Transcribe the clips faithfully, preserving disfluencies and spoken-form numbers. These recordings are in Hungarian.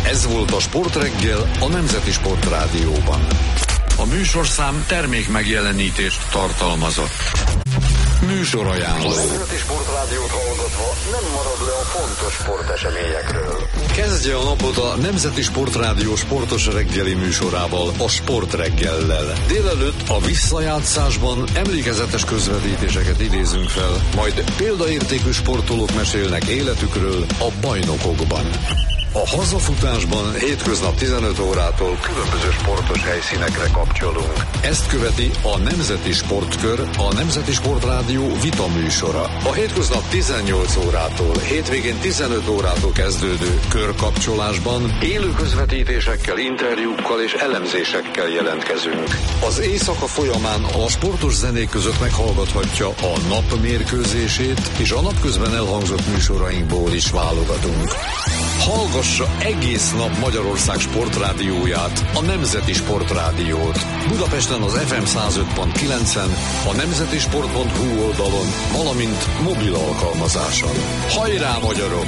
Ez volt a Sportreggel a Nemzeti Sportrádióban. A műsorszám termék megjelenítést tartalmazott. Műsorajánló. A Nemzeti Sportrádiót hallgatva nem marad le a fontos sporteseményekről. Kezdje a napot a Nemzeti Sportrádió sportos reggeli műsorával, a Sportreggellel. Délelőtt a visszajátszásban emlékezetes közvetítéseket idézünk fel, majd példaértékű sportolók mesélnek életükről a bajnokokban. A hazafutásban hétköznap tizenöt órától különböző sportos helyszínekre kapcsolunk. Ezt követi a Nemzeti Sportkör, a Nemzeti Sportrádió vita műsora. A hétköznap tizennyolc órától, hétvégén tizenöt órától kezdődő körkapcsolásban élő közvetítésekkel, interjúkkal és elemzésekkel jelentkezünk. Az éjszaka folyamán a sportos zenék között meghallgathatja a nap mérkőzését, és a napközben elhangzott műsorainkból is válogatunk. Hallgassa egész nap Magyarország sportrádióját, a Nemzeti Sportrádiót. Budapesten az ef em száz öt pont kilencen, a nemzeti sport pont hu oldalon, valamint mobil alkalmazáson. Hajrá, magyarok!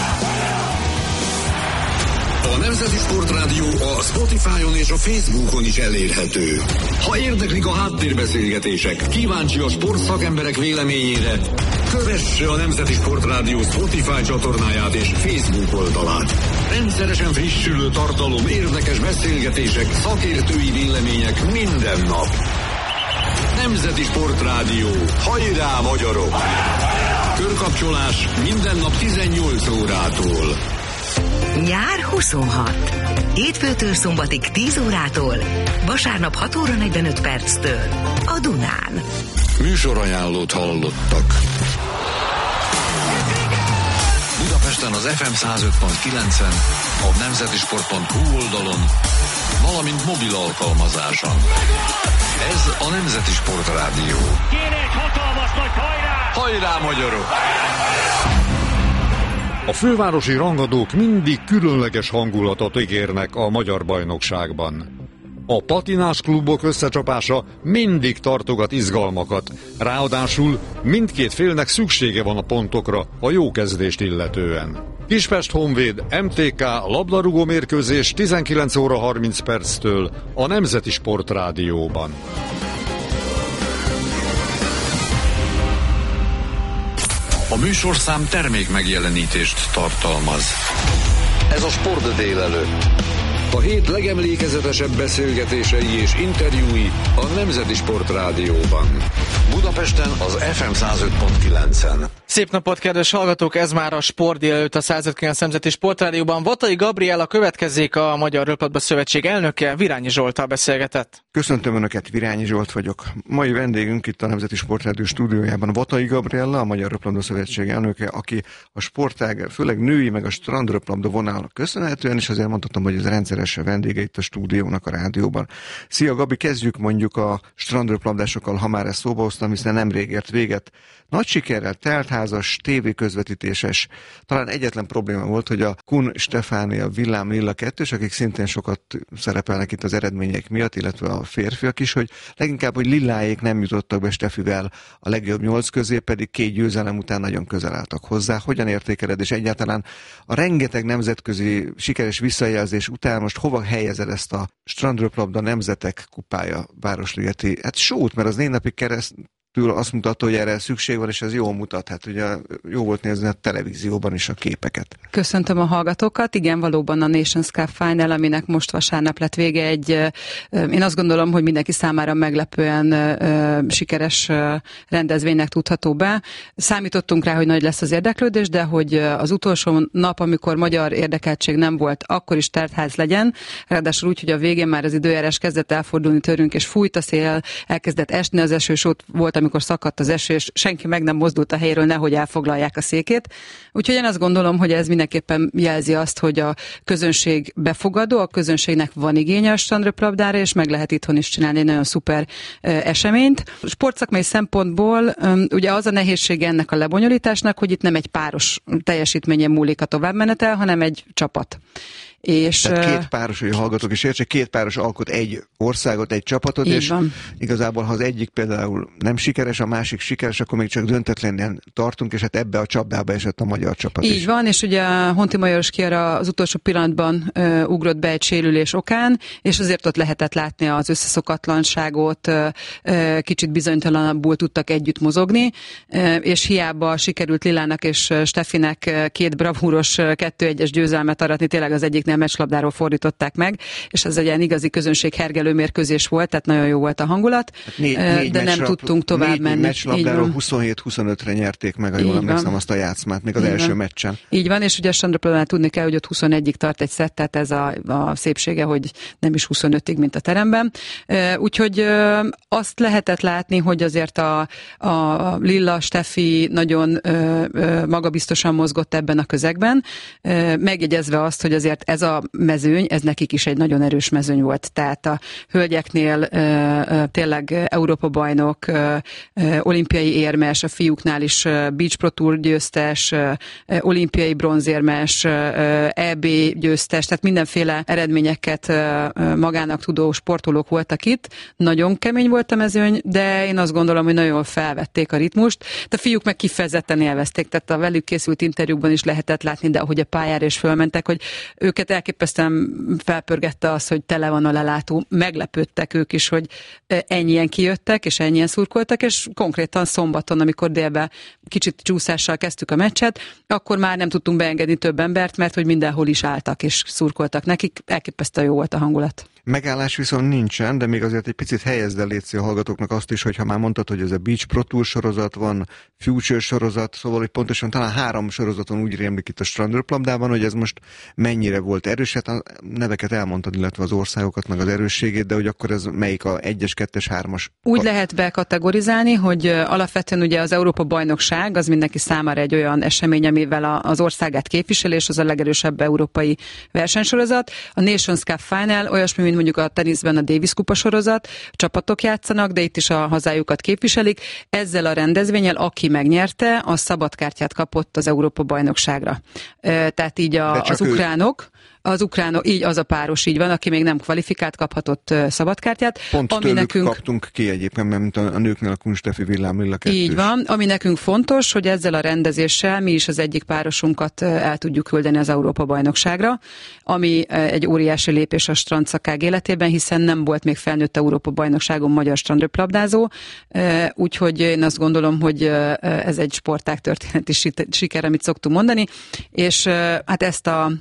A Nemzeti Sportrádió a Spotify-on és a Facebookon is elérhető. Ha érdeklik a háttérbeszélgetések, kíváncsi a sportszakemberek véleményére, kövesse a Nemzeti Sportrádió Spotify csatornáját és Facebook oldalát. Rendszeresen frissülő tartalom, érdekes beszélgetések, szakértői vélemények minden nap. Nemzeti Sportrádió. Hajrá, magyarok! Körkapcsolás minden nap tizennyolc órától. Nyár huszonhat. Hétfőtől szombatig tíz órától, vasárnap hat óra negyvenöt perctől a Dunán. Műsorajánlót hallottak. Budapesten az ef em száz öt pont kilencen, a nemzeti sport pont hu oldalon, valamint mobil alkalmazáson. Ez a Nemzeti Sportrádió. Kéne egy hatalmas nagy hajrá! Hajrá, magyarok! A fővárosi rangadók mindig különleges hangulatot ígérnek a magyar bajnokságban. A patinás klubok összecsapása mindig tartogat izgalmakat, ráadásul mindkét félnek szüksége van a pontokra a jó kezdést illetően. Kispest Honvéd em té ká labdarúgó mérkőzés tizenkilenc óra harminc perctől a Nemzeti Sportrádióban. A műsorszám termék megjelenítést tartalmaz. Ez a Sport délelőtt. A hét legemlékezetesebb beszélgetései és interjúi a Nemzeti Sportrádióban. Budapesten az ef em száz öt pont kilencen. Szép napot, kedves hallgatók! Ez már a Sport délelőtt a száz ötvenkilenc Nemzeti Sportrádióban. Vatai Gabriella következik, a Magyar Röplabda Szövetség elnöke, Virányi Zsolttal beszélgetett. Köszöntöm Önöket, Virányi Zsolt vagyok. Mai vendégünk itt a Nemzeti Sportrádió stúdiójában Vatai Gabriella, a Magyar Röplabda Szövetség elnöke, aki a sportág, főleg női, meg a strandröplabda vonalnak köszönhetően, és azért mondhatom, hogy ez rendszeres vendége itt a stúdiónak a rádióban. Szia Gabi, kezdjük mondjuk a strandröplabdásokkal, ha már ezt szóba hoztam, hiszen nemrég ért véget. Nagy sikerrel teltházas, tévéközvetítéses, talán egyetlen probléma volt, hogy a Kun Stefánia Villám Lilla kettős, akik szintén sokat szerepelnek itt az eredmények miatt, illetve a férfiak is, hogy leginkább, hogy Lilláék nem jutottak be Stefivel a legjobb nyolc közé, pedig két győzelem után nagyon közel álltak hozzá. Hogyan értékeled, és egyáltalán a rengeteg nemzetközi sikeres visszajelzés után most hova helyezed ezt a strandröplabda nemzetek kupája városligeti, hát sót, mert az négy napig kereszt azt mutatta, hogy erre szükség van, és ez jól mutat. Hát ugye jó volt nézni a televízióban is a képeket. Köszöntöm a hallgatókat. Igen, valóban a Nations Cup Final, aminek most vasárnap lett vége, egy, én azt gondolom, hogy mindenki számára meglepően uh, sikeres uh, rendezvénynek tudható be. Számítottunk rá, hogy nagy lesz az érdeklődés, de hogy az utolsó nap, amikor magyar érdekeltség nem volt, akkor is teltház legyen. Ráadásul úgy, hogy a végén már az időjárás kezdett elfordulni tőlünk, és fújt a szél, elkezdett esni az eső, és ott volt, amikor szakadt az eső, és senki meg nem mozdult a helyről, nehogy elfoglalják a székét. Úgyhogy én azt gondolom, hogy ez mindenképpen jelzi azt, hogy a közönség befogadó, a közönségnek van igénye a strandröplabdára, és meg lehet itthon is csinálni egy nagyon szuper eseményt. Sportszakmai szempontból ugye az a nehézsége ennek a lebonyolításnak, hogy itt nem egy páros teljesítményen múlik a továbbmenetel, hanem egy csapat. És tehát két páros, hogy hallgatók is értsék, két páros alkot egy országot, egy csapatot, és van. Igazából, ha az egyik például nem sikeres, a másik sikeres, akkor még csak döntetlenen tartunk, és hát ebbe a csapdába esett a magyar csapat Így is. van, és ugye Honti Majors Kiara az utolsó pillanatban ö, ugrott be egy sérülés okán, és azért ott lehetett látni az összeszokatlanságot, ö, ö, kicsit bizonytalanabbul tudtak együtt mozogni, ö, és hiába sikerült Lilának és Steffinek két bravúros kettő egyes győzelmet aratni, tényleg az egyiknél meccslabdáról fordították meg, és ez egy ilyen igazi közönség hergelő mérkőzés volt, tehát nagyon jó volt a hangulat, hát négy, négy de nem meccslab, tudtunk tovább négy, menni. Négy meccslabdáról huszonhét huszonötre nyerték meg, ha jól emlékszem, azt a játszmát, még az Így első van. meccsen. Így van, és ugye a strandröplabdánál tudni kell, hogy ott huszonegyig tart egy szett, tehát ez a, a szépsége, hogy nem is huszonötig, mint a teremben. Úgyhogy azt lehetett látni, hogy azért a, a Lilla, Steffi nagyon magabiztosan mozgott ebben a közegben, megjegyezve azt, hogy azért ez a mezőny, ez nekik is egy nagyon erős mezőny volt. Tehát a hölgyeknél tényleg Európa-bajnok, olimpiai érmes, a fiúknál is Beach Pro Tour győztes, olimpiai bronzérmes, é bé győztes, tehát mindenféle eredményeket magának tudó sportolók voltak itt. Nagyon kemény volt a mezőny, de én azt gondolom, hogy nagyon felvették a ritmust. De a fiúk meg kifejezetten élvezték, tehát a velük készült interjúkban is lehetett látni, de ahogy a pályára is fölmentek, hogy őket elképesztően felpörgette az, hogy tele van a lelátó. Meglepődtek ők is, hogy ennyien kijöttek, és ennyien szurkoltak, és konkrétan szombaton, amikor délben kicsit csúszással kezdtük a meccset, akkor már nem tudtunk beengedni több embert, mert hogy mindenhol is álltak és szurkoltak nekik. Elképesztően jó volt a hangulat. Megállás viszont nincsen, de még azért egy picit helyezd el, létszi a hallgatóknak azt is, hogy ha már mondtad, hogy ez a Beach Pro Tour sorozat van, Future sorozat, szóval hogy pontosan talán három sorozaton úgy rémlik itt a strandröplabdában, hogy ez most mennyire volt erős, hát a neveket elmondtad, illetve az országokat, meg az erősségét, de hogy akkor ez melyik a egyes, kettes, hármas? Úgy lehet bekategorizálni, hogy alapvetően ugye az Európa-bajnokság az mindenki számára egy olyan esemény, amivel az országát képvisel, és az a legerősebb európai versenysorozat. A Nations Cup Final olyasmi, mint mondjuk a teniszben a Davis kupa sorozat, csapatok játszanak, de itt is a hazájukat képviselik. Ezzel a rendezvénnyel, aki megnyerte, az szabadkártyát kapott az Európa-bajnokságra. Tehát így a, az ukránok, az ukránok, így az a páros így van, aki még nem kvalifikált, kaphatott szabadkártyát. Pont ami tőlük nekünk kaptunk ki egyébként, mert mint a, a nőknél a Kunstefi Villám Lilla kettős. Így van, ami nekünk fontos, hogy ezzel a rendezéssel mi is az egyik párosunkat el tudjuk küldeni az Európa-bajnokságra, ami egy óriási lépés a strandszakák életében, hiszen nem volt még felnőtt Európa-bajnokságon magyar strandröplabdázó, úgyhogy én azt gondolom, hogy ez egy sportág történeti siker, amit szoktunk mondani, és hát ezt a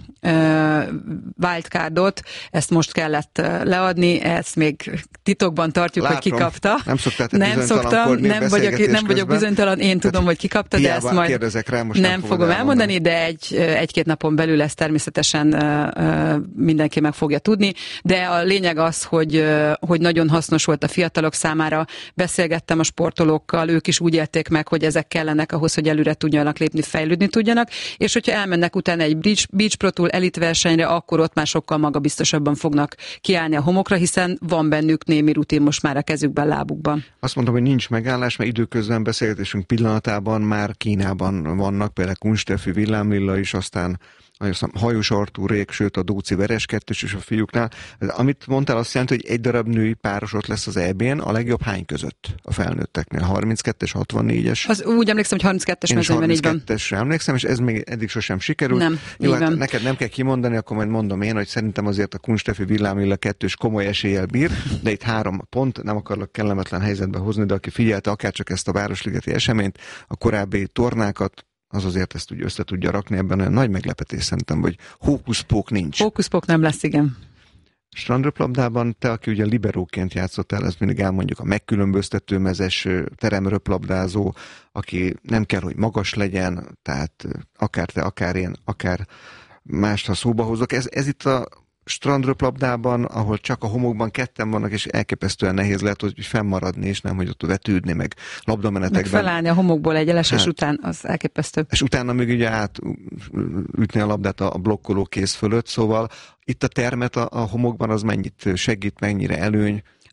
wildcardot, ezt most kellett leadni, ezt még titokban tartjuk, Látom, hogy ki kapta. Nem szoktál Nem szoktam, nem vagyok, nem vagyok bizonytalan, én tudom, hogy ki kapta, de ezt majd rá, most nem, nem fogom elmondani, de egy, egy-két napon belül ezt természetesen mindenki meg fogja tudni, de a lényeg az, hogy, hogy nagyon hasznos volt a fiatalok számára. Beszélgettem a sportolókkal, ők is úgy élték meg, hogy ezek kellenek ahhoz, hogy előre tudjanak lépni, fejlődni tudjanak, és hogyha elmennek utána egy Beach, Beach Pro Tour elitversenyre, akkor ott már sokkal magabiztosabban fognak kiállni a homokra, hiszen van bennük némi rutin most már a kezükben, lábukban. Azt mondtam, hogy nincs megállás, mert időközben beszélgetésünk pillanatában már Kínában vannak, például Kunstefi Villám Lilla is, aztán Hajós Artúr Rék, sőt a Dóci Veres kettős is a fiúknál. Amit mondtál, azt jelenti, hogy egy darab női páros ott lesz az é bén, a legjobb hány között a felnőtteknél? harminckettes, hatvannégyes? Az úgy emlékszem, hogy harminckettes mezőnyben így van. harminckettesre emlékszem, és ez még eddig sosem sikerült. Nem, Jó, hát van. neked nem kell kimondani, akkor majd mondom én, hogy szerintem azért a Kunstefi Villám Lilla kettős komoly eséllyel bír, de itt három pont, nem akarok kellemetlen helyzetbe hozni, de aki figyelte akárcsak ezt a Városligeti eseményt, a korábbi tornákat, az azért ezt úgy össze tudja rakni, ebben olyan nagy meglepetés szerintem, hogy hókuszpók nincs. Hókuszpók nem lesz, igen. Strandröplabdában te, aki ugye liberóként játszottál, ezt mindig elmondjuk, a megkülönböztető mezes teremröplabdázó, aki nem kell, hogy magas legyen, tehát akár te, akár én, akár mást, ha szóba hozok. Ez, ez itt a strandröplabdában, ahol csak a homokban ketten vannak, és elképesztően nehéz lehet, hogy fennmaradni, és nem, hogy ott vetődni, meg labdamenetekben. Meg felállni a homokból egy elesés hát, után, az elképesztő. És utána még ugye átütni a labdát a blokkoló kéz fölött, szóval itt a termet a, a homokban az mennyit segít, mennyire előny?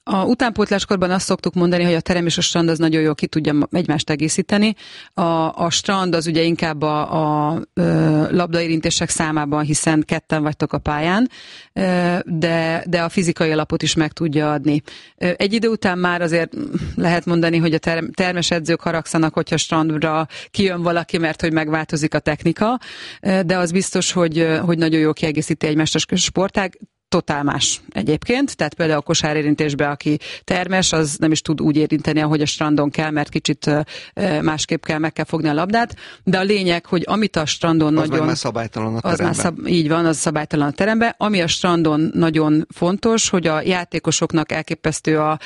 A utánpótláskorban azt szoktuk mondani, hogy a terem és a strand az nagyon jól ki tudja egymást egészíteni. A, a strand az ugye inkább a, a, a labdaérintések számában, hiszen ketten vagytok a pályán, de, de a fizikai alapot is meg tudja adni. Egy idő után már azért lehet mondani, hogy a term, termes edzők haragszanak, hogyha strandra kijön valaki, mert hogy megváltozik a technika, de az biztos, hogy, hogy nagyon jól kiegészíti egymást a sportág. Totál más egyébként, tehát például a kosárérintésben, aki termes, az nem is tud úgy érinteni, ahogy a strandon kell, mert kicsit másképp kell, meg kell fogni a labdát, de a lényeg, hogy amit a strandon az nagyon... már szabálytalan a teremben. Az szab, így van, az szabálytalan a teremben. Ami a strandon nagyon fontos, hogy a játékosoknak elképesztő a,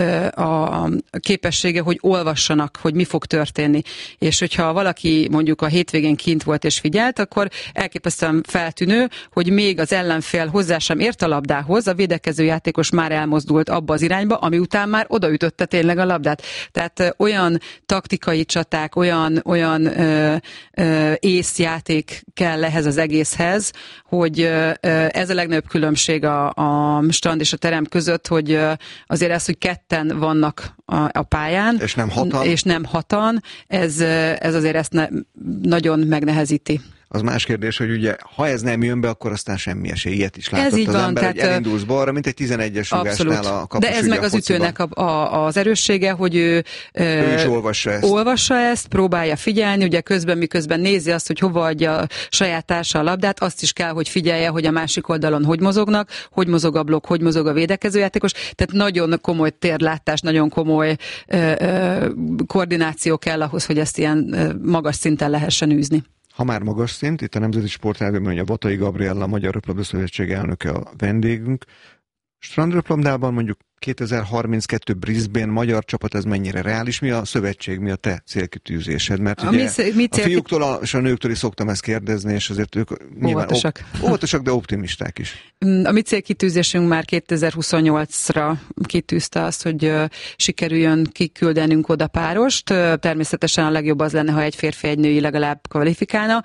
a képessége, hogy olvassanak, hogy mi fog történni. És hogyha valaki mondjuk a hétvégén kint volt és figyelt, akkor elképesztően feltűnő, hogy még az ellenfél hozzá sem ért a labdához, a védekező játékos már elmozdult abba az irányba, ami után már odaütötte tényleg a labdát. Tehát ö, olyan taktikai csaták, olyan, olyan ö, ö, észjáték kell ehhez az egészhez, hogy ö, ez a legnagyobb különbség a, a strand és a terem között, hogy ö, azért ez, hogy ketten vannak a, a pályán, és nem hatan, és nem hatan ez, ez azért ezt ne, nagyon megnehezíti. Az más kérdés, hogy ugye, ha ez nem jön be, akkor aztán semmi esély. Ilyet is látott az van, ember, hogy elindulsz balra, mint egy tizenegyes rugásnál a kapus. De ez meg az ütőnek a, a, az erőssége, hogy ő, ő is olvassa ezt. olvassa ezt, próbálja figyelni, ugye közben, miközben nézi azt, hogy hova adja a saját társa a labdát, azt is kell, hogy figyelje, hogy a másik oldalon hogy mozognak, hogy mozog a blokk, hogy mozog a védekezőjátékos. Tehát nagyon komoly térlátás, nagyon komoly ö, ö, koordináció kell ahhoz, hogy ezt ilyen ö, magas szinten lehessen űzni. Ha már magas szint, itt a Nemzeti Sportrádióban a Vatai Gabriella, a Magyar Röplabda Szövetség elnöke a vendégünk. Strandröplabdában mondjuk kétezer-harminckettő Brisbane magyar csapat, ez mennyire reális? Mi a szövetség, mi a te célkitűzésed? Mert a ugye mi, mi célkit... a fiúktól és a nőktől is szoktam ezt kérdezni, és azért ők óvatosak. Nyilván, óvatosak, de optimisták is. A mi célkitűzésünk már kétezer-huszonnyolcra kitűzte azt, hogy uh, sikerüljön kiküldenünk oda párost. Uh, természetesen a legjobb az lenne, ha egy férfi, egy női legalább kvalifikálna,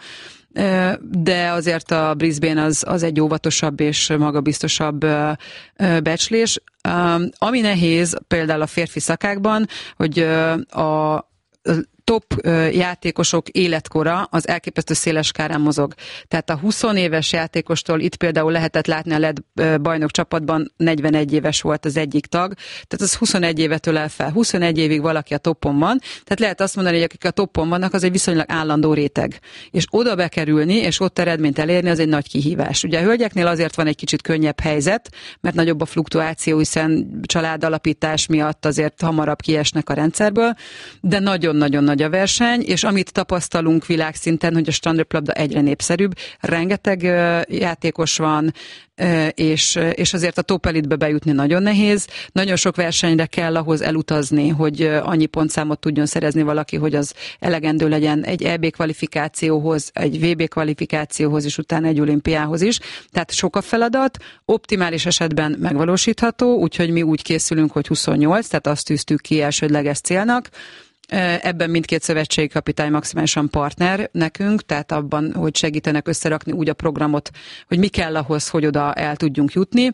de azért a Brisbane az, az egy óvatosabb és magabiztosabb becslés. Ami nehéz például a férfi szakákban, hogy a top játékosok életkora az elképesztő széles skálán mozog. Tehát a húsz éves játékostól itt például lehetett látni a led bajnok csapatban, negyvenegy éves volt az egyik tag, tehát az huszonegy évetől el fel. huszonegy évig valaki a toppon van, tehát lehet azt mondani, hogy akik a toppon vannak, az egy viszonylag állandó réteg. És oda bekerülni, és ott eredményt elérni, az egy nagy kihívás. Ugye a hölgyeknél azért van egy kicsit könnyebb helyzet, mert nagyobb a fluktuáció, hiszen családalapítás miatt azért hamarabb kiesnek a rendszerből, de nagyon-nagyon nagy a verseny, és amit tapasztalunk világszinten, hogy a strandröplabda egyre népszerűbb, rengeteg uh, játékos van, uh, és, és azért a top elitbe bejutni nagyon nehéz. Nagyon sok versenyre kell ahhoz elutazni, hogy uh, annyi pontszámot tudjon szerezni valaki, hogy az elegendő legyen egy é bé kvalifikációhoz, egy vé bé kvalifikációhoz, és utána egy olimpiához is. Tehát sok a feladat, optimális esetben megvalósítható, úgyhogy mi úgy készülünk, hogy huszonnyolc, tehát azt tűztük ki elsődleges célnak. Ebben mindkét szövetségi kapitány maximálisan partner nekünk, tehát abban, hogy segítenek összerakni úgy a programot, hogy mi kell ahhoz, hogy oda el tudjunk jutni.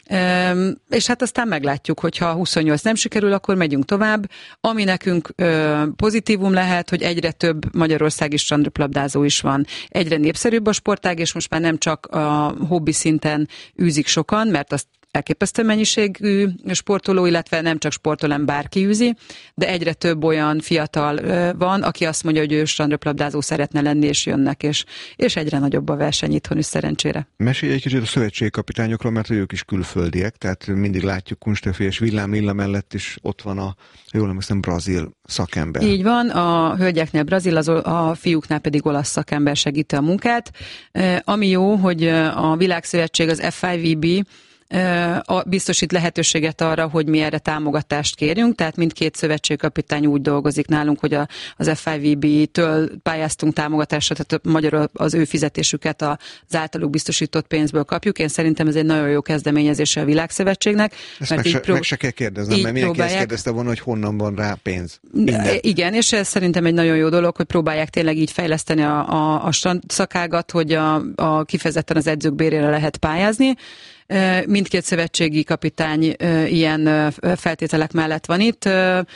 És hát aztán meglátjuk, hogyha huszonnyolc nem sikerül, akkor megyünk tovább. Ami nekünk pozitívum lehet, hogy egyre több magyarországi strandröplabdázó is van. Egyre népszerűbb a sportág, és most már nem csak a hobbi szinten űzik sokan, mert azt elképesztő mennyiségű sportoló, illetve nem csak sportoló, bárki űzi, de egyre több olyan fiatal van, aki azt mondja, hogy ő strandröplabdázó szeretne lenni, és jönnek, és, és egyre nagyobb a verseny itthon is szerencsére. Mesélj egy kicsit a szövetségkapitányokról, mert ők is külföldiek, tehát mindig látjuk Kunstefi és Villám Lilla mellett is ott van a, jól emlékszem, brazil szakember. Így van, a hölgyeknél brazil, az, a fiúknál pedig olasz szakember segíti a munkát. Ami jó, hogy a Világszövetség, az ef i vé bé biztosít lehetőséget arra, hogy mi erre támogatást kérjünk, tehát mindkét szövetségkapitány úgy dolgozik nálunk, hogy a, az ef i vé bé-től pályáztunk támogatásra, tehát magyarul az ő fizetésüket az általuk biztosított pénzből kapjuk. Én szerintem ez egy nagyon jó kezdeményezése a Világszövetségnek. Ezt meg, se, prób- meg se kell kérdeznem, mert mindenki ezt kérdezte volna, hogy honnan van rá pénz. Minden. Igen, és ez szerintem egy nagyon jó dolog, hogy próbálják tényleg így fejleszteni a, a, a szakágat, hogy a, a kifejezetten az edzők bérére lehet pályázni. Mindkét szövetségi kapitány ilyen feltételek mellett van itt.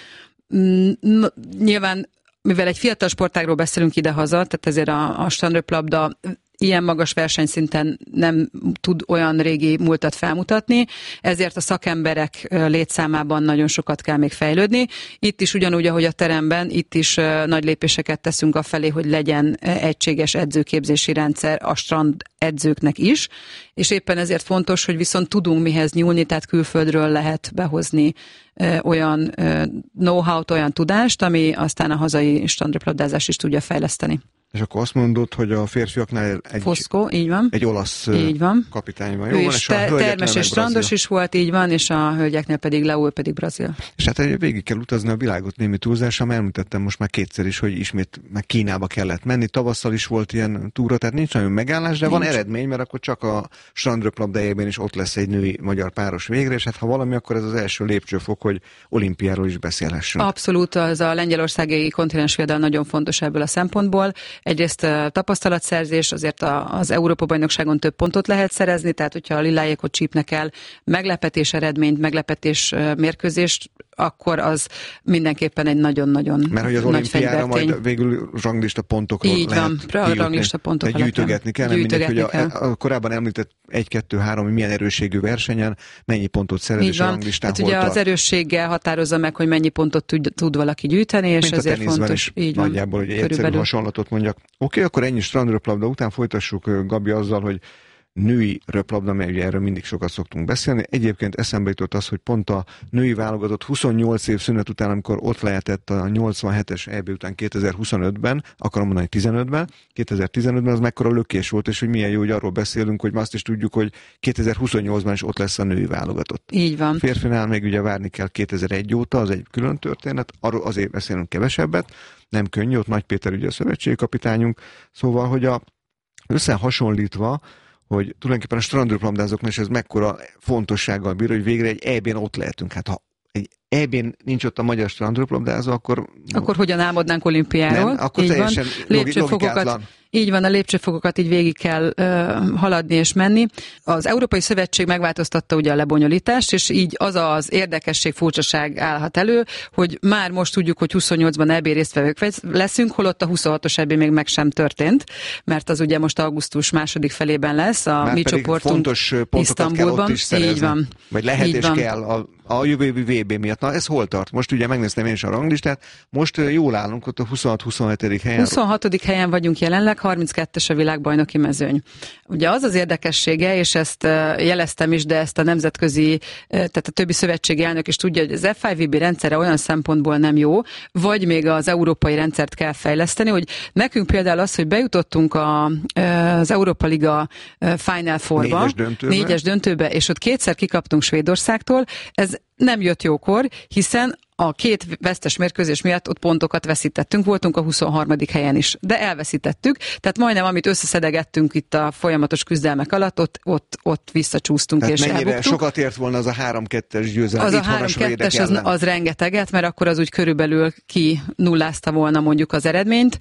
Nyilván, mivel egy fiatal sportágról beszélünk idehaza, tehát ezért a, a strandröplabda ilyen magas versenyszinten nem tud olyan régi múltat felmutatni, ezért a szakemberek létszámában nagyon sokat kell még fejlődni. Itt is ugyanúgy, ahogy a teremben, itt is nagy lépéseket teszünk afelé, hogy legyen egységes edzőképzési rendszer a strand edzőknek is, és éppen ezért fontos, hogy viszont tudunk mihez nyúlni, tehát külföldről lehet behozni olyan know-how-t, olyan tudást, ami aztán a hazai strandröplabdázást is tudja fejleszteni. És akkor azt mondod, hogy a férfiaknál egy, Foszkó, így van. egy olasz így van. kapitány van. Jó, van, és te, termes és strandos is volt, így van, és a hölgyeknél pedig Leó, pedig brazil. És hát végig kell utazni a világot némi túlzással, mert említettem most már kétszer is, hogy ismét meg Kínába kellett menni, tavasszal is volt ilyen túra, tehát nincs nagyon megállás, de nincs. Van eredmény, mert akkor csak a strandröplabdájában is ott lesz egy női magyar páros végre, és hát ha valami, akkor ez az első lépcsőfok, hogy olimpiáról is beszélhessünk. Abszolút, az a lengyelországi kontinensviadal nagyon fontos ebből a szempontból. Egyrészt tapasztalatszerzés, azért az Európa-bajnokságon több pontot lehet szerezni, tehát hogyha a lilájékot csípnek el meglepetés eredményt, meglepetés mérkőzést, akkor az mindenképpen egy nagyon-nagyon Mert hogy az olimpiára majd végül ranglista pontokról így lehet van, ranglista pontok gyűjtögetni kell, nem mindegy, hogy a, a korábban említett egy kettő három, hogy milyen erősségű versenyen mennyi pontot szerez, és a ranglistán hát ugye az erősséggel határozza meg, hogy mennyi pontot tud, tud valaki gyűjteni, és mint ezért fontos. Is, így van, nagyjából, hogy egy egyszerű hasonlatot mondjak. Oké, okay, akkor ennyi strandröplabda után folytassuk, Gabi, azzal, hogy női röplabda, mert ugye erről mindig sokat szoktunk beszélni. Egyébként eszembe jutott az, hogy pont a női válogatott huszonnyolc év szünet után, amikor ott lehetett a nyolcvanhetes é bé után kétezer-huszonötben, akarom mondani tizenötben, kétezer-tizenötben az mekkora lökés volt, és hogy milyen jó, hogy arról beszélünk, hogy azt is tudjuk, hogy kétezer-huszonnyolcban is ott lesz a női válogatott. Így van. A férfinál még ugye várni kell kétezer-egy óta, az egy külön történet, arról azért beszélünk kevesebbet, nem könnyű, ott Nagy Péter ugye a szövetségi kapitányunk, szóval, hogy a összehasonlítva, hogy tulajdonképpen a strandröplabdázóknak is ez mekkora fontossággal bír, hogy végre egy é bén ott lehetünk. Hát ha egy é bén nincs ott a magyar strandröplabdázó, akkor... Akkor hogyan álmodnánk olimpiáról? Nem, akkor így teljesen logikátlan. Így van, a lépcsőfokokat így végig kell ö, haladni és menni. Az Európai Szövetség megváltoztatta ugye a lebonyolítást, és így az az érdekesség, furcsaság állhat elő, hogy már most tudjuk, hogy huszonnyolcban é bé résztvevők leszünk, holott a huszonhatos é bé még meg sem történt, mert az ugye most augusztus második felében lesz, a már mi csoportunk fontos Isztambulban. Is így van. Vagy lehet így és van. kell a, a jövő évi vé bé miatt. Na ez hol tart? Most ugye megnéztem én is a ranglistát, most jól állunk ott a huszonhat-huszonhetedik helyen. huszonhatodik helyen vagyunk jelenleg, harminckettes a világbajnoki mezőny. Ugye az az érdekessége, és ezt jeleztem is, de ezt a nemzetközi, tehát a többi szövetségi elnök is tudja, hogy az ef i vé bé rendszere olyan szempontból nem jó, vagy még az európai rendszert kell fejleszteni, hogy nekünk például az, hogy bejutottunk a, az Európa Liga Final Fourba, négyes döntőbe. négyes döntőbe, és ott kétszer kikaptunk Svédországtól, ez nem jött jókor, hiszen a két vesztes mérkőzés miatt ott pontokat veszítettünk, voltunk a huszonharmadik helyen is, de elveszítettük, tehát majdnem amit összeszedegettünk itt a folyamatos küzdelmek alatt, ott, ott, ott visszacsúsztunk tehát és mennyire elbuktuk. Sokat ért volna az a három kettes győzelem? Az a három kettes az, az rengeteget, mert akkor az úgy körülbelül ki nullázta volna mondjuk az eredményt,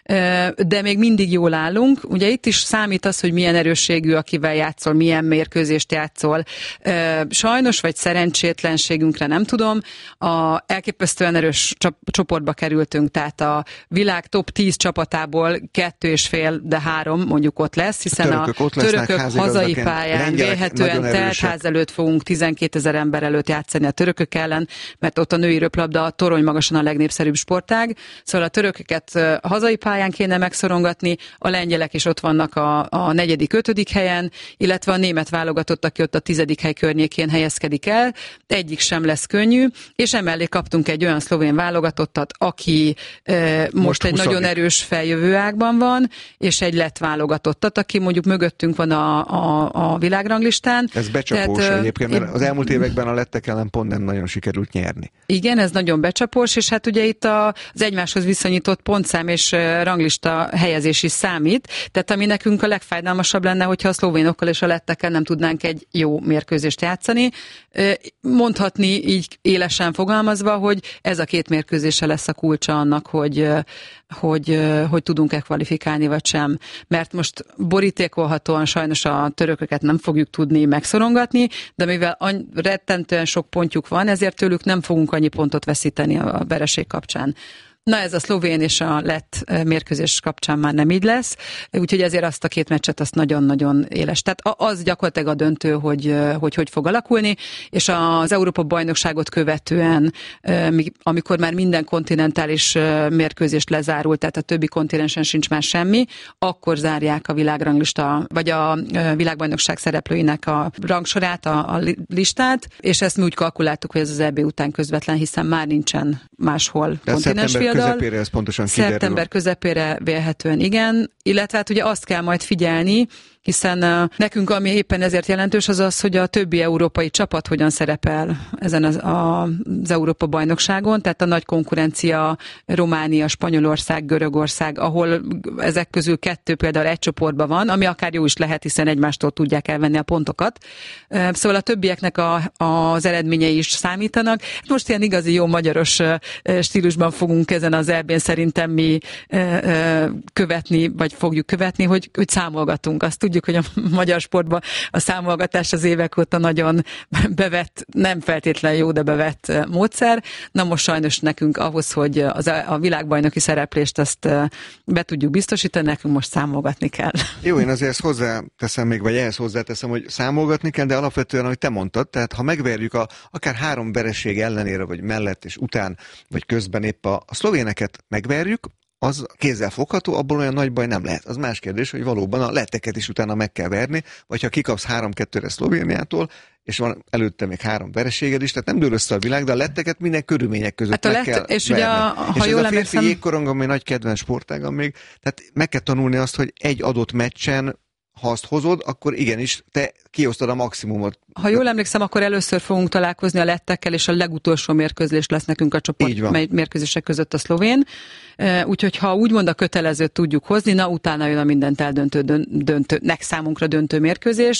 de még mindig jól állunk. Ugye itt is számít az, hogy milyen erősségű, akivel játszol, milyen mérkőzést játszol. Sajnos vagy szerencsétlenségünkre nem tudom, a elképesztően erős csoportba kerültünk, tehát a világ top tíz csapatából kettő és fél, de három mondjuk ott lesz, hiszen a törökök, a törökök hazai pályán vélhetően teltház előtt fogunk tizenkétezer ember előtt játszani a törökök ellen, mert ott a női röplabda torony magasan a legnépszerűbb sportág, szóval a törököket hazai pályán kéne megszorongatni, a lengyelek is ott vannak a, a negyedik, ötödik helyen, illetve a német válogatott, aki ott a tizedik hely környékén helyezkedik el, egyik sem lesz könnyű, és emellé kaptunk egy olyan szlovén válogatottat, aki e, most, most egy huszadik. Nagyon erős feljövő ágban van, és egy lett válogatottat, aki mondjuk mögöttünk van a, a, a világranglistán. Ez becsapós Tehát, egyébként, mert az elmúlt években a lettek ellen pont nem nagyon sikerült nyerni. Igen, ez nagyon becsapós, és hát ugye itt a, az egymáshoz viszonyított pontszám és ranglista helyezés is számít, tehát ami nekünk a legfájdalmasabb lenne, hogyha a szlovénokkal és a lettekkel nem tudnánk egy jó mérkőzést játszani. Mondhatni így élesen fogalmazva, hozva, hogy ez a két mérkőzése lesz a kulcsa annak, hogy, hogy, hogy tudunk-e kvalifikálni, vagy sem. Mert most borítékolhatóan sajnos a törököket nem fogjuk tudni megszorongatni, de mivel rettentően sok pontjuk van, ezért tőlük nem fogunk annyi pontot veszíteni a vereség kapcsán. Na ez a szlovén és a lett mérkőzés kapcsán már nem így lesz, úgyhogy ezért azt a két meccset azt nagyon-nagyon éles. Tehát az gyakorlatilag a döntő, hogy hogy, hogy fog alakulni, és az Európa-bajnokságot követően, amikor már minden kontinentális mérkőzést lezárult, tehát a többi kontinensen sincs már semmi, akkor zárják a világranglista, vagy a világbajnokság szereplőinek a rangsorát, a, a listát, és ezt mi úgy kalkuláltuk, hogy ez az é bé után közvetlen, hiszen már nincsen máshol kontinens közepére ez pontosan kiderül. Szeptember közepére vélhetően igen, illetve hát ugye azt kell majd figyelni, hiszen uh, nekünk ami éppen ezért jelentős az az, hogy a többi európai csapat hogyan szerepel ezen az, a, az Európa-bajnokságon, tehát a nagy konkurencia Románia, Spanyolország, Görögország, ahol ezek közül kettő például egy csoportban van, ami akár jó is lehet, hiszen egymástól tudják elvenni a pontokat. Uh, szóval a többieknek a, az eredményei is számítanak. Most ilyen igazi jó magyaros uh, stílusban fogunk ezen az é bén szerintem mi uh, uh, követni, vagy fogjuk követni, hogy, hogy számolgatunk. Azt tudjuk, hogy a magyar sportban a számolgatás az évek óta nagyon bevett, nem feltétlenül jó, de bevett módszer. Na most sajnos nekünk ahhoz, hogy az a világbajnoki szereplést azt be tudjuk biztosítani, nekünk most számolgatni kell. Jó, én azért ezt hozzáteszem még, vagy ehhez hozzáteszem, hogy számolgatni kell, de alapvetően, ahogy te mondtad, tehát ha megverjük a, akár három vereség ellenére, vagy mellett és után, vagy közben épp a, a szlovéneket megverjük, az kézzel fogható, abból olyan nagy baj nem lehet. Az más kérdés, hogy valóban a letteket is utána meg kell verni, vagy ha kikapsz három kettőre Szlovéniától, és van előtte még három vereséged is, tehát nem dől össze a világ, de a letteket minden körülmények között hát meg lett, kell és verni. Ugye a, ha és jól ez a férfi jégkorong, ami nagy kedvenc sportágam még, tehát meg kell tanulni azt, hogy egy adott meccsen, ha azt hozod, akkor igenis te kiosztod a maximumot. Ha jól emlékszem, akkor először fogunk találkozni a lettekkel, és a legutolsó mérkőzés lesz nekünk a csoport mérkőzések között a szlovén. Úgyhogy ha úgymond a kötelezőt tudjuk hozni, na utána jön a mindent eldöntő, döntő, nek számunkra döntő mérkőzés.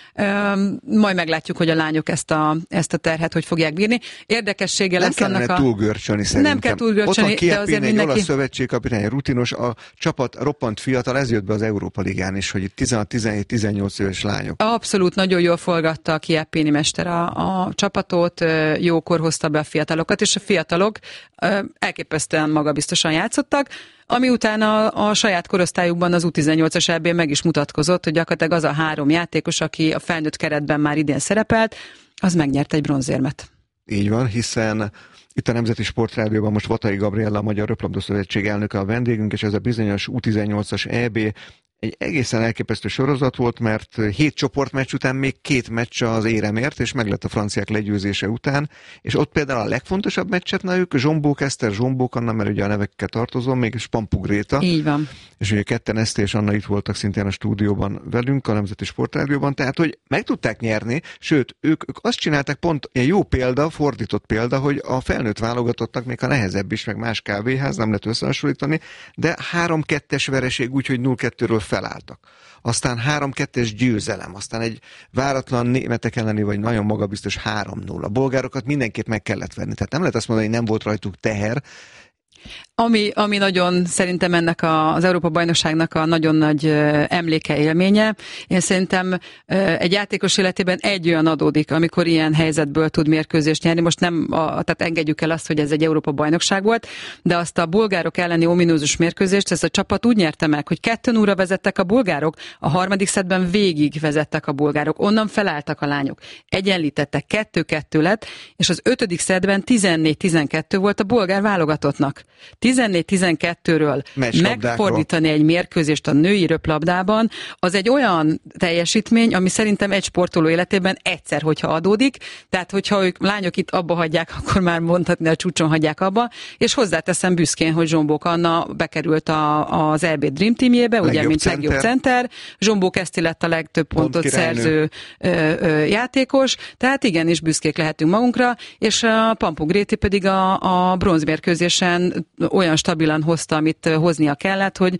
Majd meglátjuk, hogy a lányok ezt a, ezt a terhet hogy fogják bírni. Érdekessége nem lesz annak a... Nem kellene túlgörcsölni szerintem. Nem kell túlgörcsölni, ott van de azért egy mindenki... olasz szövetségkapitány, rutinos, a csapat roppant fiatal, ez jött be az Európa Ligán is, hogy itt tizenhat tizenhét tizennyolc éves lányok. Abszolút, nagyon jól forgatta a Chiappini mester a, a csapatot, jókor hozta be a fiatalokat, és a fiatalok elképesztően magabiztosan játszottak, ami után a, a saját korosztályukban az U tizennyolcas é bén meg is mutatkozott, hogy gyakorlatilag az a három játékos, aki a felnőtt keretben már idén szerepelt, az megnyerte egy bronzérmet. Így van, hiszen itt a Nemzeti Sportrádióban most Vatai Gabriella, a Magyar Röplabda Szövetség elnöke a vendégünk, és ez a bizonyos U tizennyolcas é bé egy egészen elképesztő sorozat volt, mert hét csoportmeccs után még két meccs az éremért, és meg lett a franciák legyőzése után, és ott például a legfontosabb meccset, na ők Zsombók Eszter, Zsombók Anna, mert ugye a nevekkel tartozom, még Spampu Gréta. Így van. És ugye ketten Eszter és Anna itt voltak szintén a stúdióban velünk, a Nemzeti Sportrádióban, tehát hogy meg tudták nyerni, sőt, ők, ők azt csinálták, pont egy jó példa, fordított példa, hogy a felnőtt válogatottak még a nehezebb is, meg más kávéház, nem lehet összehasonlítani, de három kettes vereség úgy, hogy nulla kettőről felálltak. Aztán három kettes győzelem, aztán egy váratlan németek elleni, vagy nagyon magabiztos három nulla. A bolgárokat mindenképp meg kellett venni. Tehát nem lehet azt mondani, hogy nem volt rajtuk teher. Ami, ami nagyon szerintem ennek a, az Európa-bajnokságnak a nagyon nagy emléke, élménye. Én szerintem egy játékos életében egy olyan adódik, amikor ilyen helyzetből tud mérkőzést nyerni. Most nem, a, tehát engedjük el azt, hogy ez egy Európa-bajnokság volt, de azt a bolgárok elleni ominózus mérkőzést, ez a csapat úgy nyerte meg, hogy kettő nullra vezettek a bolgárok, a harmadik szettben végig vezettek a bolgárok, onnan felálltak a lányok. Egyenlítettek, kettő kettő lett, és az ötödik szettben tizennégy tizenkettő volt a bolgár válogatottnak. tizennégy tizenkettőről megfordítani egy mérkőzést a női röplabdában, az egy olyan teljesítmény, ami szerintem egy sportoló életében egyszer, hogyha adódik, tehát hogyha ők lányok itt abba hagyják, akkor már mondhatni a csúcson hagyják abba, és hozzáteszem büszkén, hogy Zsombók Anna bekerült a, az é bé Dream Teamjébe, ugye, mint center. legjobb center, Zsombók Eszti lett a legtöbb pontot Pont szerző ö, ö, játékos, tehát igenis büszkék lehetünk magunkra, és a Pampu Gréti pedig a, a bronzmérkőzésen olyan stabilan hozta, amit hoznia kellett, hogy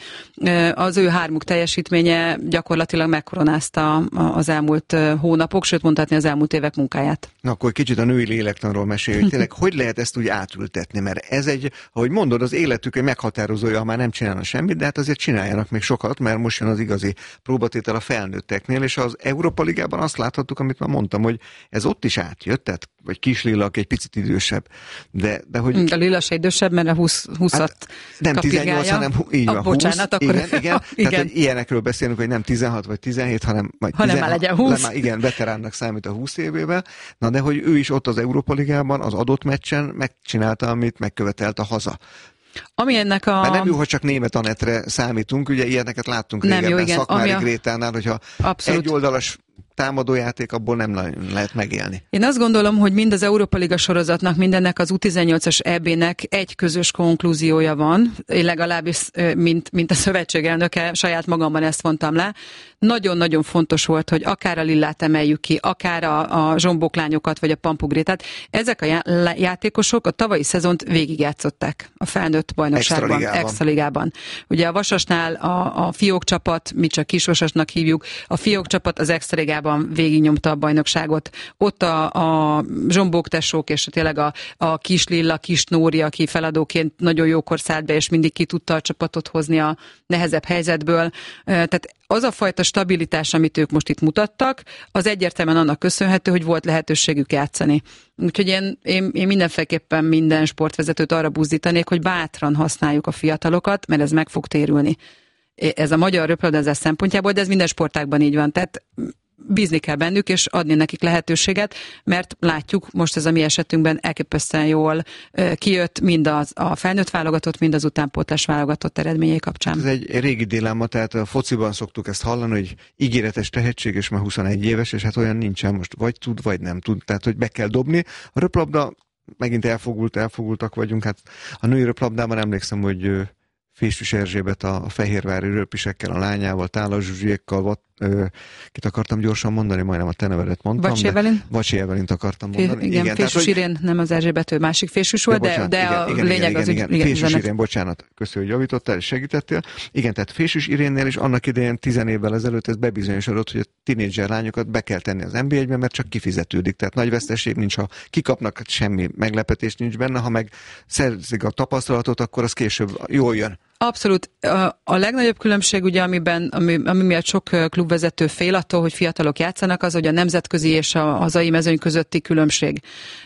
az ő hármuk teljesítménye gyakorlatilag megkoronázta az elmúlt hónapok, sőt mondhatni az elmúlt évek munkáját. Na akkor kicsit a női lélektanról mesélj, hogy tényleg hogy lehet ezt úgy átültetni, mert ez egy, ahogy mondod, az életük egy meghatározója, ha már nem csinálnak semmit, de hát azért csináljanak még sokat, mert most jön az igazi próbatétel a felnőtteknél, és az Európa Ligában azt láthattuk, amit már mondtam, hogy ez ott is átjött, tehát vagy kis Lillak egy picit idősebb. De, de hogy... A Lilla se idősebb, mert a húszat hát nem tizennyolc, hanem így van, a, bocsánat, húsz, akkor... igen, igen. igen. Tehát, hogy ilyenekről beszélünk, hogy nem tizenhat vagy tizenhét, hanem majd hanem tizenhat, már legyen húsz. Már igen, veteránnak számít a húsz évében. Na de hogy ő is ott az Európa Ligában, az adott meccsen megcsinálta, amit megkövetelt a haza. Ami ennek a... Mert nem jó, hogy csak német Anettre számítunk, ugye ilyeneket láttunk régebben Szakmári a... Grétánál, hogyha abszolút egyoldalas támadójáték, abból nem lehet megélni. Én azt gondolom, hogy mind az Európa Liga sorozatnak, mindennek az U tizennyolcas é bé-nek egy közös konklúziója van, én legalábbis, mint, mint a szövetség elnöke, saját magamban ezt mondtam le. Nagyon-nagyon fontos volt, hogy akár a Lillát emeljük ki, akár a, a zsomboklányokat, vagy a Pampugrétát. Ezek a já- játékosok a tavalyi szezont végigjátszották a felnőtt bajnokságban, Extraligában. Extraligában. Ugye a Vasasnál a, a Fiók csapat, mi csak Kisvasasnak hívjuk, a Fiók csapat az Extraligában végignyomta a bajnokságot. Ott a, a zsombók tesók, és tényleg a, a Kis Lilla, Kis Nóri, aki feladóként nagyon jókor szállt be, és mindig ki tudta a csapatot hozni a nehezebb helyzetből. Tehát az a fajta stabilitás, amit ők most itt mutattak, az egyértelműen annak köszönhető, hogy volt lehetőségük játszani. Úgyhogy én, én, én mindenféleképpen minden sportvezetőt arra buzdítanék, hogy bátran használjuk a fiatalokat, mert ez meg fog térülni. Ez a magyar röplabdázás szempontjából, de ez minden sportágban így van. Tehát bízni kell bennük, és adni nekik lehetőséget, mert látjuk, most ez a mi esetünkben elképesztően jól kijött mind az, a felnőtt válogatott, mind az utánpótlás válogatott eredményei kapcsán. Ez egy régi dilemma, tehát a fociban szoktuk ezt hallani, hogy ígéretes tehetség, és már huszonegy éves, és hát olyan nincsen most, vagy tud, vagy nem tud, tehát hogy be kell dobni. A röplabda, megint elfogult, elfogultak vagyunk, hát a női röplabdában emlékszem, hogy Fésűs Erzsébet a fehérvári röpisekkel, a lányával, Tálas Zsuzsiékkal, ö, kit akartam gyorsan mondani, majdnem a te nevedet mondtam. Vacsi Evelin. Vacsi Evelint akartam mondani. Fé, igen, igen, Fésűs Irén, nem az Erzsébet, ő másik Fésűs volt, de, bocsánat, de igen, a igen, lényeg igen, az, igen, hogy... igen, Fésűs Irén, bocsánat, köszönöm, hogy javítottál és segítettél. Igen, tehát Fésűs Irénnél is annak idején tizen évvel ezelőtt ez bebizonyosodott, hogy a tinédzser lányokat be kell tenni az en bé egybe, mert csak kifizetődik. Tehát nagy veszteség nincs, ha kikapnak, semmi meglepetés nincs benne, ha meg szerzik a tapasztalatot, akkor az később jól jön. Abszolút. A legnagyobb különbség, ugye, amiben, ami, ami miatt sok klubvezető fél attól, hogy fiatalok játszanak, az, hogy a nemzetközi és a hazai mezőny közötti különbség.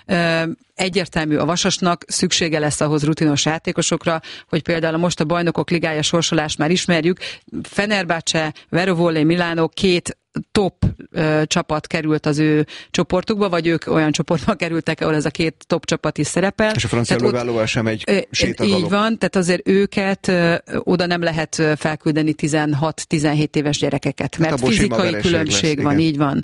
Egyértelmű, a Vasasnak szüksége lesz ahhoz rutinos játékosokra, hogy például most a Bajnokok Ligája sorsolást már ismerjük. Fenerbahce, Vero Volley, Milánó két top ö, csapat került az ő csoportukba, vagy ők olyan csoportba kerültek, ahol ez a két top csapat is szerepel. És a francia löválóval sem egy sétagalop. Így van, tehát azért őket ö, oda nem lehet felküldeni tizenhat-tizenhét éves gyerekeket, hát mert fizikai különbség lesz, van, igen. Így van.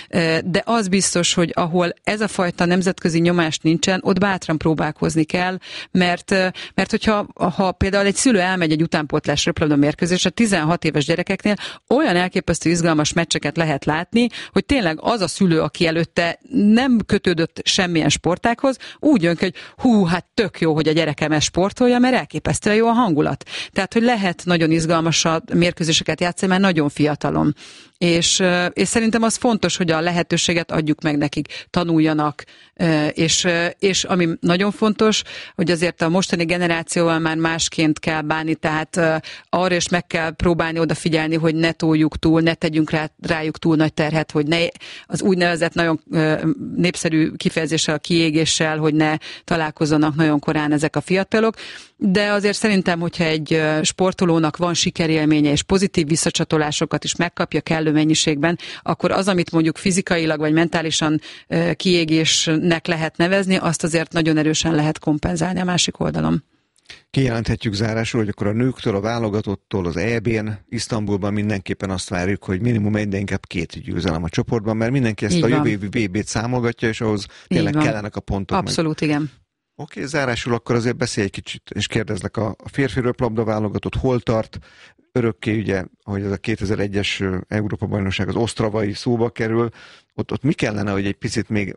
De az biztos, hogy ahol ez a fajta nemzetközi nyomás nincsen, ott bátran próbálkozni kell, mert, mert hogyha ha például egy szülő elmegy egy utánpótlás röplabda mérkőzésre, tizenhat éves gyerekeknél olyan elképesztő izgalmas meccseket lehet látni, hogy tényleg az a szülő, aki előtte nem kötődött semmilyen sportághoz, úgy jön ki, hogy hú, hát tök jó, hogy a gyerekem ezt sportolja, mert elképesztően jó a hangulat. Tehát, hogy lehet nagyon izgalmas a mérkőzéseket játszani, mert nagyon fiatalon. És, és szerintem az fontos, hogy a lehetőséget adjuk meg nekik, tanuljanak, és, és ami nagyon fontos, hogy azért a mostani generációval már másként kell bánni, tehát arra is meg kell próbálni odafigyelni, hogy ne toljuk túl, ne tegyünk rá, rájuk túl nagy terhet, hogy ne az úgynevezett nagyon népszerű kifejezéssel, a kiégéssel, hogy ne találkozzanak nagyon korán ezek a fiatalok, de azért szerintem, hogyha egy sportolónak van sikerélménye és pozitív visszacsatolásokat is megkapja kellő mennyiségben, akkor az, amit mondjuk fizikailag vagy mentálisan kiégésnek lehet nevezni, azt azért nagyon erősen lehet kompenzálni a másik oldalon. Kijelenthetjük zárásul, hogy akkor a nőktől, a válogatottól, az é bén, Isztambulban mindenképpen azt várjuk, hogy minimum egy, de inkább két győzelem a csoportban, mert mindenki ezt így a jövő évi vé bét számolgatja, és ahhoz tényleg kellenek a pontok. Abszolút, meg. Igen. Oké, okay, zárásul akkor azért beszélj egy kicsit, és kérdezlek a férfi röplabda válogatott hol tart, örökké ugye, ahogy ez a kétezer-egyes Európa-bajnokság az osztravai szóba kerül, ott, ott mi kellene, hogy egy picit még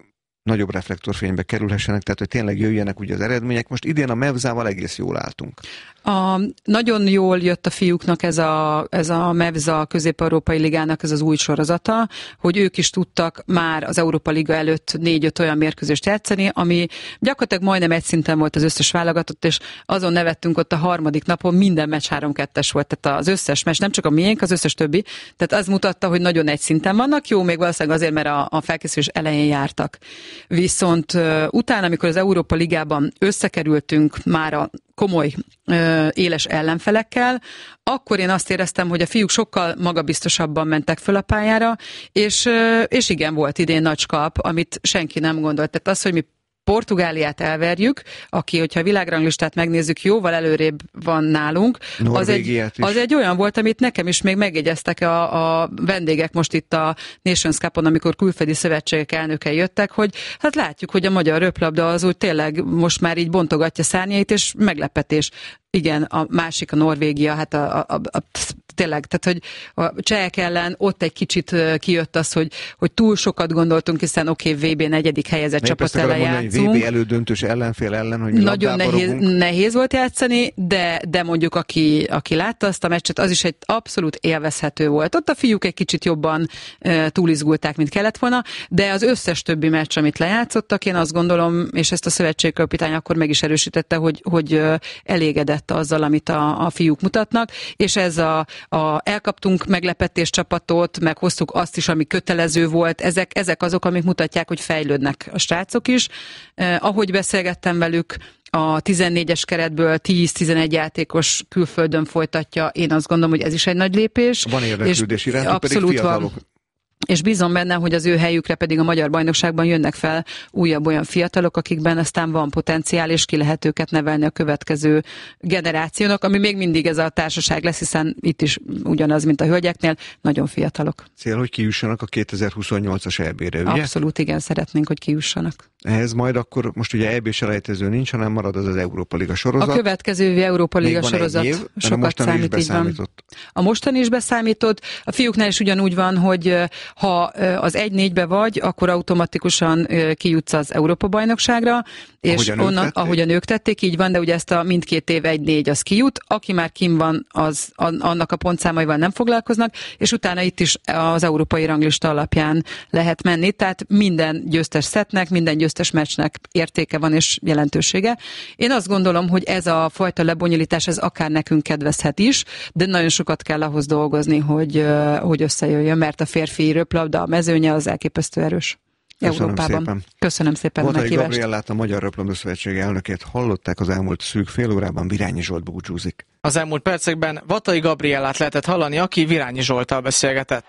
nagyobb reflektorfénybe kerülhessenek, tehát hogy tényleg jöjjenek ugye az eredmények. Most idén a Mevzával egész jól álltunk. A, nagyon jól jött a fiúknak ez a, ez a Mevza Közép-Európai Ligának ez az új sorozata, hogy ők is tudtak már az Európa Liga előtt négy-öt olyan mérkőzést játszani, ami gyakorlatilag majdnem egy szinten volt az összes válogatott, és azon nevettünk ott a harmadik napon, minden meccs három kettes volt, tehát az összes meccs, nem csak a miénk, az összes többi. Tehát az mutatta, hogy nagyon egy szinten vannak, jó, még valószínűleg azért, mert a, a felkészülés elején jártak. Viszont uh, utána, amikor az Európa Ligában összekerültünk már a komoly, uh, éles ellenfelekkel, akkor én azt éreztem, hogy a fiúk sokkal magabiztosabban mentek föl a pályára, és, uh, és igen, volt idén nagy kap, amit senki nem gondolt. Tehát az, hogy mi Portugáliát elverjük, aki, hogyha a világranglistát megnézzük, jóval előrébb van nálunk. Az egy, az egy olyan volt, amit nekem is még megjegyeztek a, a vendégek most itt a Nations Cupon, amikor külföldi szövetségek elnökei jöttek, hogy hát látjuk, hogy a magyar röplabda az úgy tényleg most már így bontogatja szárnyait, és meglepetés. Igen, a másik a Norvégia, hát a, a, a, a tényleg, tehát hogy a csehek ellen ott egy kicsit kijött az, hogy, hogy túl sokat gondoltunk, hiszen oké, okay, vé bé negyedik helyezett csapat ellen játszunk. vé bé elődöntős ellenfél ellen, hogy nagyon nehéz, nehéz volt játszani, de, de mondjuk aki, aki látta azt a meccset, az is egy abszolút élvezhető volt. Ott a fiúk egy kicsit jobban e, túlizgulták, mint kellett volna, de az összes többi meccs, amit lejátszottak, én azt gondolom, és ezt a szövetségkapitány akkor meg is erősítette, hogy, hogy elégedett azzal, amit a, a fiúk mutatnak, és ez a A, elkaptunk meglepetés csapatot, meg hoztuk azt is, ami kötelező volt. Ezek, ezek azok, amik mutatják, hogy fejlődnek a srácok is. Eh, ahogy beszélgettem velük, a tizennégyes keretből tíz-tizenegy játékos külföldön folytatja. Én azt gondolom, hogy ez is egy nagy lépés. Van érdeklődés irántuk, pedig fiatalok. Van. És bízom benne, hogy az ő helyükre pedig a magyar bajnokságban jönnek fel újabb olyan fiatalok, akikben aztán van potenciál, és ki lehet őket nevelni a következő generációnak, ami még mindig ez a társaság lesz, hiszen itt is ugyanaz, mint a hölgyeknél, nagyon fiatalok. Cél, hogy kijussanak a kétezer-huszonnyolcas é bé-re, ugye? Abszolút igen, szeretnénk, hogy kijussanak. Ehhez majd akkor most ugye é bé-selejtező nincs, hanem marad az az Európa Liga sorozat. A következő évi Európa Liga sorozat év, sokat számít, így van. A mostani is beszámított. A fiúknál is ugyanúgy van, hogy ha az egy négybe vagy, akkor automatikusan kijutsz az Európa-bajnokságra, és ahogy a, onnan, ahogy a nők tették, így van, de ugye ezt a mindkét év egy négy az kijut, aki már kim van, az annak a pontszámaival nem foglalkoznak, és utána itt is az európai ranglista alapján lehet menni, tehát minden győztes szettnek, minden győztes meccsnek értéke van és jelentősége. Én azt gondolom, hogy ez a fajta lebonyolítás, ez akár nekünk kedvezhet is, de nagyon sokat kell ahhoz dolgozni, hogy, hogy összejöjjön, mert a férfi röplabda, a mezőnye az elképesztő erős. Köszönöm Európában. Szépen. Köszönöm szépen a meghívást. meghívást. Gabriellát, a Magyar Röplabda Szövetség elnökét hallották, az elmúlt szűk fél órában Virányi Zsolt búcsúzik. Az elmúlt percekben Vatai Gabriellát lehetett hallani, aki Virányi Zsolttal beszélgetett.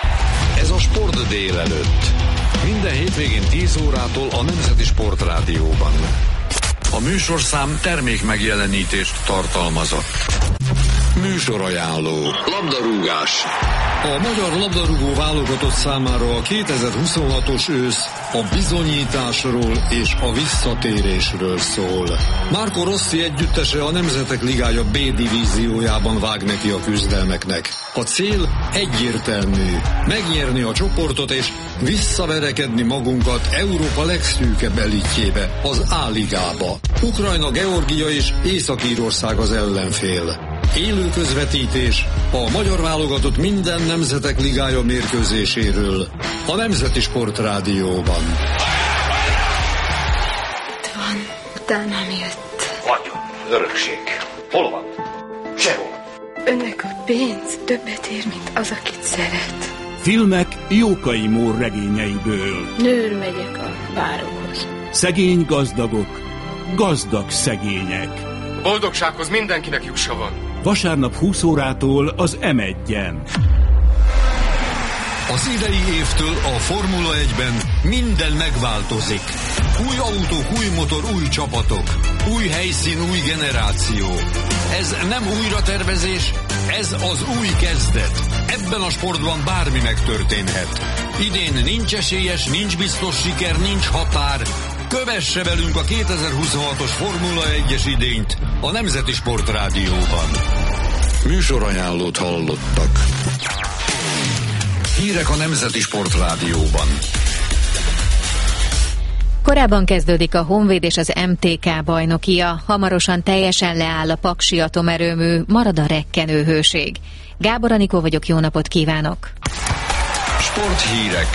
Ez a Sport délelőtt. Minden hétvégén tíz órától a Nemzeti Sportrádióban. A műsorszám termék megjelenítést tartalmazott. Műsorajánló. Labdarúgás. A magyar labdarúgó válogatott számára a kétezer-huszonhatos ősz a bizonyításról és a visszatérésről szól. Marco Rossi együttese a Nemzetek Ligája B divíziójában vág neki a küzdelmeknek. A cél egyértelmű. Megnyerni a csoportot és visszaverekedni magunkat Európa legszűkebb elitjébe, az A-ligába. Ukrajna, Georgia és Észak-Írország az ellenfél. Élő közvetítés a magyar válogatott minden Nemzetek Ligája mérkőzéséről a Nemzeti Sportrádióban. Itt van, utánam jött. Vagyon, örökség. Hol van? Sehol. Önnek a pénz többet ér, mint az, akit szeret. Filmek Jókai Mór regényeiből. Nőr megyek a várokhoz. Szegény gazdagok, gazdag szegények. Boldogsághoz mindenkinek jussa van. Vasárnap húsz órától az em egyen. Az idei évtől a Formula egyben minden megváltozik. Új autók, új motor, új csapatok. Új helyszín, új generáció. Ez nem újratervezés, ez az új kezdet. Ebben a sportban bármi megtörténhet. Idén nincs esélyes, nincs biztos siker, nincs határ. Kövesse velünk a kétezer-huszonhatos Formula egyes idényt a Nemzeti Sportrádióban. Műsorajánlót hallottak. Hírek a Nemzeti Sportrádióban. Korábban kezdődik a Honvéd és az em té ká bajnokia, hamarosan teljesen leáll a paksi atomerőmű, marad a rekkenőhőség. Gábor Anikó vagyok, jó napot kívánok! Sporthírek.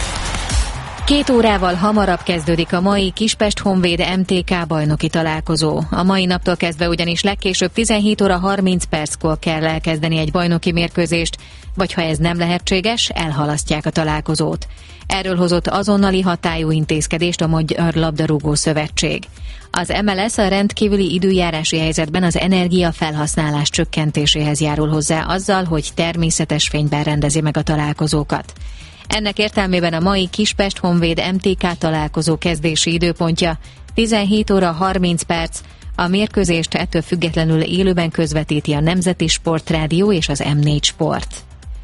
Két órával hamarabb kezdődik a mai Kispest-Honvéd em té ká bajnoki találkozó. A mai naptól kezdve ugyanis legkésőbb tizenhét óra harminc perckor kell elkezdeni egy bajnoki mérkőzést, vagy ha ez nem lehetséges, elhalasztják a találkozót. Erről hozott azonnali hatályú intézkedést a Magyar Labdarúgó Szövetség. Az em el es a rendkívüli időjárási helyzetben az energia felhasználás csökkentéséhez járul hozzá azzal, hogy természetes fényben rendezi meg a találkozókat. Ennek értelmében a mai Kispest-Honvéd em té ká találkozó kezdési időpontja tizenhét óra harminc perc, a mérkőzést ettől függetlenül élőben közvetíti a Nemzeti Sportrádió és az em négy Sport.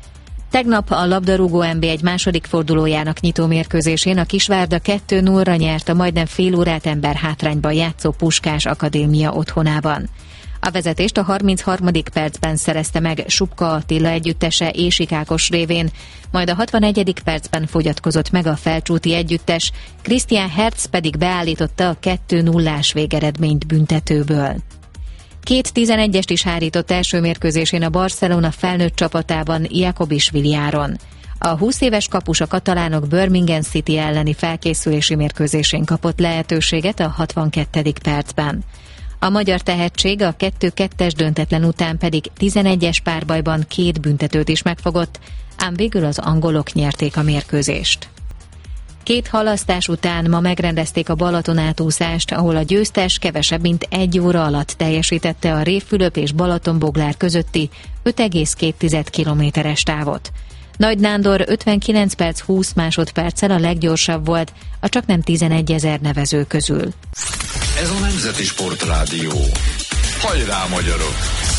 Tegnap a labdarúgó en bé egy második fordulójának nyitó mérkőzésén a Kisvárda kettő nullra nyert a majdnem fél órát ember hátrányban játszó Puskás Akadémia otthonában. A vezetést a harmincharmadik percben szerezte meg Subka Attila együttese Ési Ákos révén, majd a hatvanegyedik percben fogyatkozott meg a felcsúti együttes, Christian Hertz pedig beállította a kettő nullás végeredményt büntetőből. Két tizenegyest is hárított első mérkőzésén a Barcelona felnőtt csapatában Jakobisvili Áron. A húsz éves kapus a katalánok Birmingham City elleni felkészülési mérkőzésén kapott lehetőséget a hatvankettedik percben. A magyar tehetség a kettő kettes döntetlen után pedig tizenegyes párbajban két büntetőt is megfogott, ám végül az angolok nyerték a mérkőzést. Két halasztás után ma megrendezték a Balaton átúszást, ahol a győztes kevesebb mint egy óra alatt teljesítette a Révfülöp és Balatonboglár közötti öt egész két kilométeres távot. Nagy Nándor ötvenkilenc perc húsz másodperccel a leggyorsabb volt a csaknem tizenegyezer nevező közül. Ez a Nemzeti Sportrádió. Hajrá, magyarok!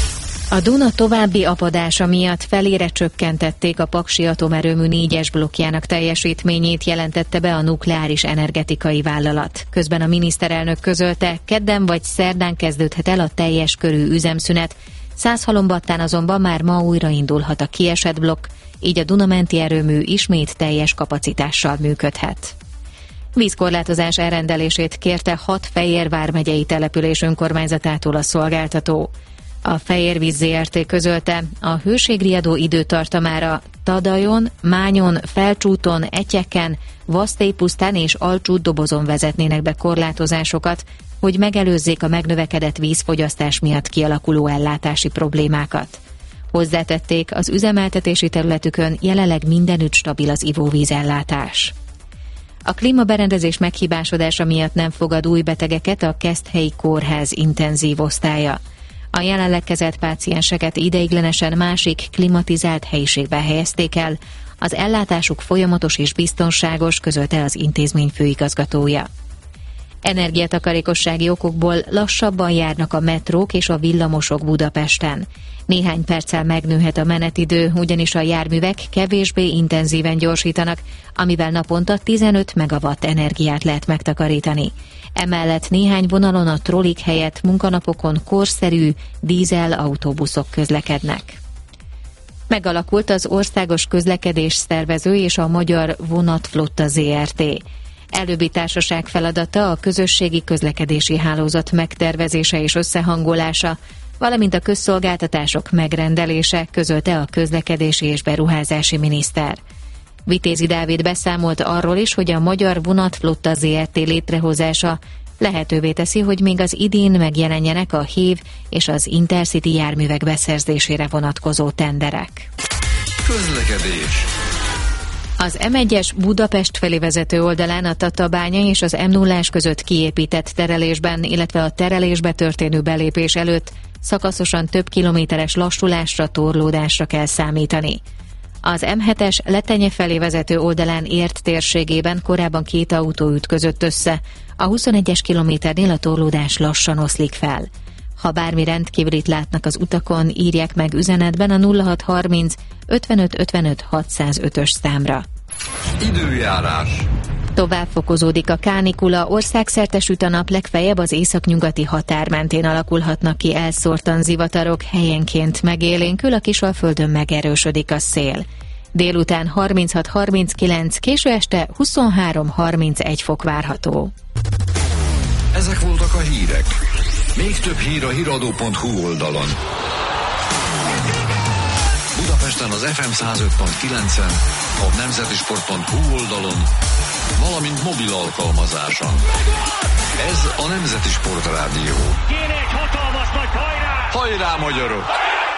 A Duna további apadása miatt felére csökkentették a paksi atomerőmű négyes blokkjának teljesítményét, jelentette be a nukleáris energetikai vállalat. Közben a miniszterelnök közölte, kedden vagy szerdán kezdődhet el a teljes körű üzemszünet, Százhalombattán azonban már ma újra indulhat a kiesett blokk, így a Duna-menti erőmű ismét teljes kapacitással működhet. Vízkorlátozás elrendelését kérte hat Fejér vármegyei település önkormányzatától a szolgáltató. A Fejérvíz zé er té közölte, a hőségriadó időtartamára Tadajon, Mányon, Felcsúton, Etyeken, Vasztélypusztán és Alcsút-dobozon vezetnének be korlátozásokat, hogy megelőzzék a megnövekedett vízfogyasztás miatt kialakuló ellátási problémákat. Hozzátették, az üzemeltetési területükön jelenleg mindenütt stabil az ivóvízellátás. A klímaberendezés meghibásodása miatt nem fogad új betegeket a Keszthelyi Kórház intenzív osztálya. A jelenleg kezelt pácienseket ideiglenesen másik klimatizált helyiségbe helyezték el, az ellátásuk folyamatos és biztonságos, közölte az intézmény főigazgatója. Energiatakarékossági okokból lassabban járnak a metrók és a villamosok Budapesten. Néhány perccel megnőhet a menetidő, ugyanis a járművek kevésbé intenzíven gyorsítanak, amivel naponta tizenöt megawatt energiát lehet megtakarítani. Emellett néhány vonalon a trollik helyett munkanapokon korszerű dízel autóbuszok közlekednek. Megalakult az Országos Közlekedés Szervező és a Magyar Vonatflotta zé er té. Előbbi társaság feladata a közösségi közlekedési hálózat megtervezése és összehangolása, valamint a közszolgáltatások megrendelése, közölte a közlekedési és beruházási miniszter. Vitézi Dávid beszámolt arról is, hogy a Magyar Vonatflotta zé er té létrehozása lehetővé teszi, hogy még az idén megjelenjenek a hév és az Intercity járművek beszerzésére vonatkozó tenderek. Közlekedés. Az em egyes Budapest felé vezető oldalán a Tatabánya és az em nullás között kiépített terelésben, illetve a terelésbe történő belépés előtt szakaszosan több kilométeres lassulásra, torlódásra kell számítani. Az em hetes Letenye felé vezető oldalán ért térségében korábban két autó ütközött össze, a huszonegyes kilométernél a torlódás lassan oszlik fel. Ha bármi rendkívülit látnak az utakon, írják meg üzenetben a nulla hat harminc ötvenöt ötvenöt hatszázötös számra. Időjárás. Tovább fokozódik a kánikula, országszerte süt a nap, legfeljebb az északnyugati határ mentén alakulhatnak ki elszórtan zivatarok, helyenként megélénkül, a Kisalföldön megerősödik a szél. Délután harminchat harminckilenc, késő este huszonhárom harmincegy fok várható. Ezek voltak a hírek. Még több hír a híradó pont hu oldalon. Budapesten az ef em száz öt pont kilencen, a nemzetisport pont hu oldalon, valamint mobil alkalmazáson. Ez a Nemzeti Sport Rádió. Kéne egy hatalmas nagy hajrá! Hajrá, magyarok!